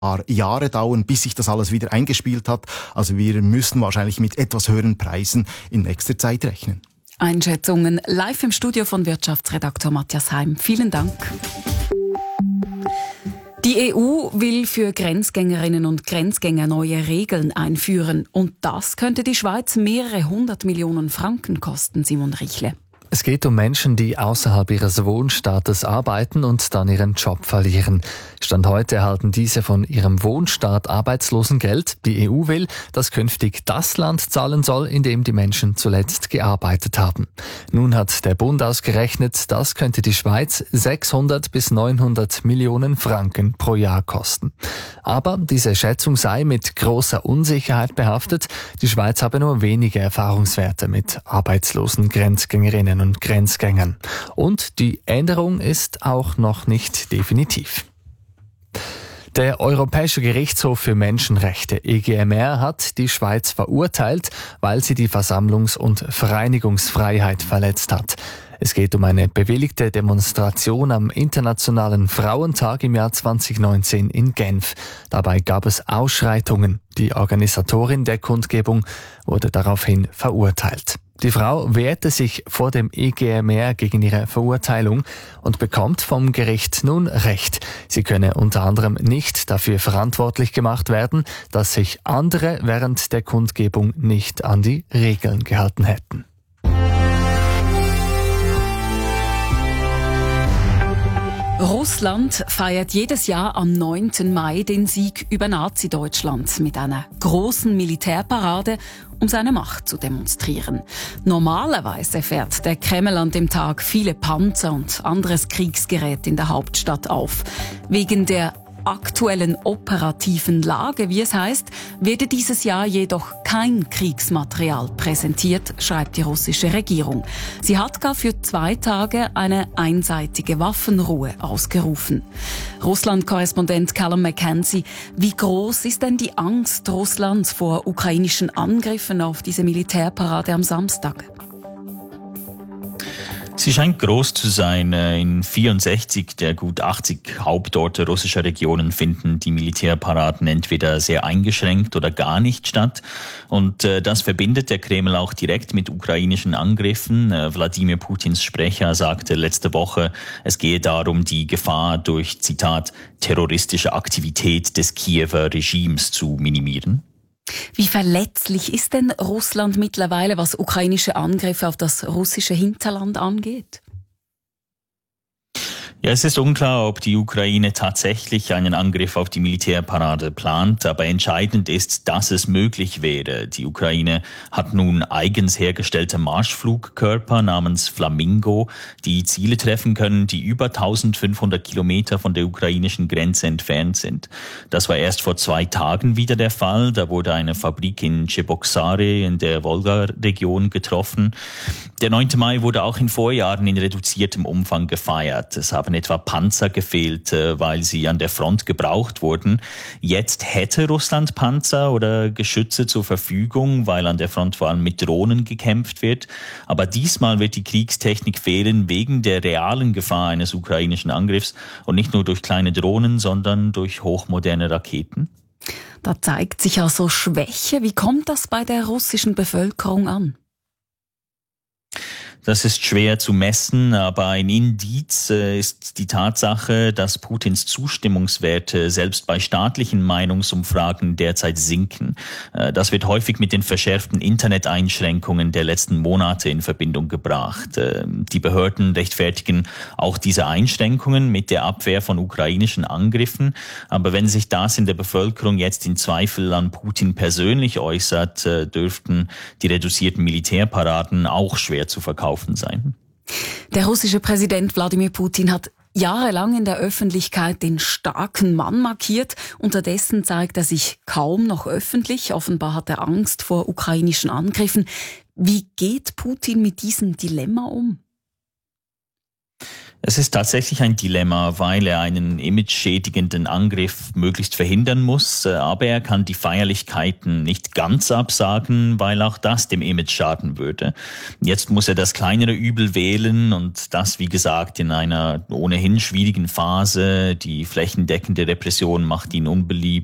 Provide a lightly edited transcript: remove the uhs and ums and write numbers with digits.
paar Jahre dauern, bis sich das alles wieder eingespielt hat. Also wir müssen wahrscheinlich mit etwas höheren Preisen in nächster Zeit rechnen. Einschätzungen live im Studio von Wirtschaftsredaktor Matthias Heim. Vielen Dank. Die EU will für Grenzgängerinnen und Grenzgänger neue Regeln einführen. Und das könnte die Schweiz mehrere 100 Millionen Franken kosten, Simon Richle. Es geht um Menschen, die außerhalb ihres Wohnstaates arbeiten und dann ihren Job verlieren. Stand heute erhalten diese von ihrem Wohnstaat Arbeitslosengeld. Die EU will, dass künftig das Land zahlen soll, in dem die Menschen zuletzt gearbeitet haben. Nun hat der Bund ausgerechnet, das könnte die Schweiz 600 bis 900 Millionen Franken pro Jahr kosten. Aber diese Schätzung sei mit großer Unsicherheit behaftet. Die Schweiz habe nur wenige Erfahrungswerte mit arbeitslosen Grenzgängerinnen und Grenzgängern. Und die Änderung ist auch noch nicht definitiv. Der Europäische Gerichtshof für Menschenrechte, EGMR, hat die Schweiz verurteilt, weil sie die Versammlungs- und Vereinigungsfreiheit verletzt hat. Es geht um eine bewilligte Demonstration am Internationalen Frauentag im Jahr 2019 in Genf. Dabei gab es Ausschreitungen. Die Organisatorin der Kundgebung wurde daraufhin verurteilt. Die Frau wehrte sich vor dem EGMR gegen ihre Verurteilung und bekommt vom Gericht nun Recht. Sie könne unter anderem nicht dafür verantwortlich gemacht werden, dass sich andere während der Kundgebung nicht an die Regeln gehalten hätten. Russland feiert jedes Jahr am 9. Mai den Sieg über Nazi-Deutschland mit einer großen Militärparade, um seine Macht zu demonstrieren. Normalerweise fährt der Kreml an dem Tag viele Panzer und anderes Kriegsgerät in der Hauptstadt auf. Wegen der aktuellen operativen Lage, wie es heißt, werde dieses Jahr jedoch kein Kriegsmaterial präsentiert, schreibt die russische Regierung. Sie hat gar für 2 Tage eine einseitige Waffenruhe ausgerufen. Russland-Korrespondent Callum McKenzie, wie groß ist denn die Angst Russlands vor ukrainischen Angriffen auf diese Militärparade am Samstag? Sie scheint groß zu sein. In 64 der gut 80 Hauptorte russischer Regionen finden die Militärparaden entweder sehr eingeschränkt oder gar nicht statt. Und das verbindet der Kreml auch direkt mit ukrainischen Angriffen. Wladimir Putins Sprecher sagte letzte Woche, es gehe darum, die Gefahr durch, Zitat, terroristische Aktivität des Kiewer Regimes zu minimieren. Wie verletzlich ist denn Russland mittlerweile, was ukrainische Angriffe auf das russische Hinterland angeht? Ja, es ist unklar, ob die Ukraine tatsächlich einen Angriff auf die Militärparade plant, aber entscheidend ist, dass es möglich wäre. Die Ukraine hat nun eigens hergestellte Marschflugkörper namens Flamingo, die Ziele treffen können, die über 1500 Kilometer von der ukrainischen Grenze entfernt sind. Das war erst vor 2 Tagen wieder der Fall. Da wurde eine Fabrik in Cheboksary in der Wolga-Region getroffen. Der 9. Mai wurde auch in Vorjahren in reduziertem Umfang gefeiert. Es haben etwa Panzer gefehlt, weil sie an der Front gebraucht wurden. Jetzt hätte Russland Panzer oder Geschütze zur Verfügung, weil an der Front vor allem mit Drohnen gekämpft wird. Aber diesmal wird die Kriegstechnik fehlen wegen der realen Gefahr eines ukrainischen Angriffs und nicht nur durch kleine Drohnen, sondern durch hochmoderne Raketen. Da zeigt sich also Schwäche. Wie kommt das bei der russischen Bevölkerung an? Das ist schwer zu messen, aber ein Indiz ist die Tatsache, dass Putins Zustimmungswerte selbst bei staatlichen Meinungsumfragen derzeit sinken. Das wird häufig mit den verschärften Interneteinschränkungen der letzten Monate in Verbindung gebracht. Die Behörden rechtfertigen auch diese Einschränkungen mit der Abwehr von ukrainischen Angriffen. Aber wenn sich das in der Bevölkerung jetzt in Zweifel an Putin persönlich äußert, dürften die reduzierten Militärparaden auch schwer zu verkaufen sein. Der russische Präsident Wladimir Putin hat jahrelang in der Öffentlichkeit den starken Mann markiert. Unterdessen zeigt er sich kaum noch öffentlich. Offenbar hat er Angst vor ukrainischen Angriffen. Wie geht Putin mit diesem Dilemma um? Es ist tatsächlich ein Dilemma, weil er einen imageschädigenden Angriff möglichst verhindern muss, aber er kann die Feierlichkeiten nicht ganz absagen, weil auch das dem Image schaden würde. Jetzt muss er das kleinere Übel wählen und das, wie gesagt, in einer ohnehin schwierigen Phase. Die flächendeckende Repression macht ihn unbeliebt.